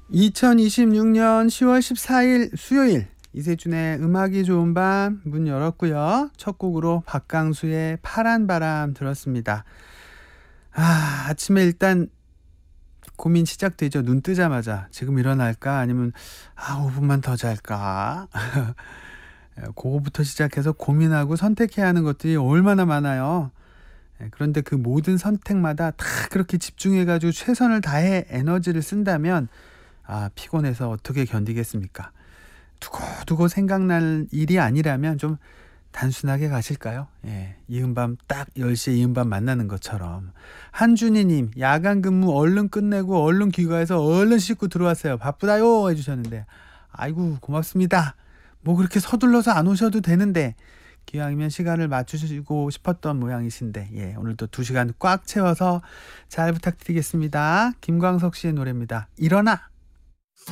2026년 10월 14일 수요일 이세준의 음악이 좋은 밤 문 열었고요. 첫 곡으로 박강수의 파란 바람 들었습니다. 아침에 일단 고민 시작되죠. 눈 뜨자마자 지금 일어날까 아니면 5분만 더 잘까. 그거부터 시작해서 고민하고 선택해야 하는 것들이 얼마나 많아요. 그런데 그 모든 선택마다 다 그렇게 집중해가지고 최선을 다해 에너지를 쓴다면 피곤해서 어떻게 견디겠습니까? 두고두고 생각날 일이 아니라면 좀 단순하게 가실까요? 이은밤 딱 10시에 이은밤 만나는 것처럼. 한준희님, 야간 근무 얼른 끝내고 얼른 귀가해서 얼른 씻고 들어왔어요. 바쁘다요 해주셨는데, 아이고 고맙습니다. 뭐 그렇게 서둘러서 안 오셔도 되는데 기왕이면 시간을 맞추시고 싶었던 모양이신데, 오늘도 2시간 꽉 채워서 잘 부탁드리겠습니다. 김광석 씨의 노래입니다. 일어나.